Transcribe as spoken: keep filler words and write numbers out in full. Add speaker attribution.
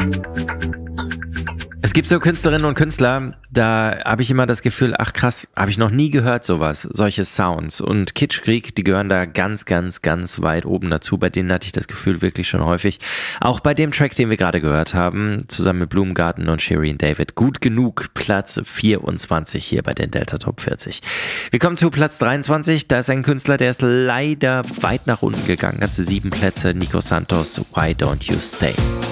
Speaker 1: Es gibt so Künstlerinnen und Künstler, da habe ich immer das Gefühl, ach krass, habe ich noch nie gehört sowas, solche Sounds. Und Kitschkrieg, die gehören da ganz, ganz, ganz weit oben dazu. Bei denen hatte ich das Gefühl wirklich schon häufig. Auch bei dem Track, den wir gerade gehört haben, zusammen mit Blumengarten und Shirin David. Gut genug, Platz vierundzwanzig hier bei den Delta Top vierzig. Wir kommen zu Platz dreiundzwanzig. Da ist ein Künstler, der ist leider weit nach unten gegangen. Ganze sieben Plätze. Nico Santos, Why Don't You Stay?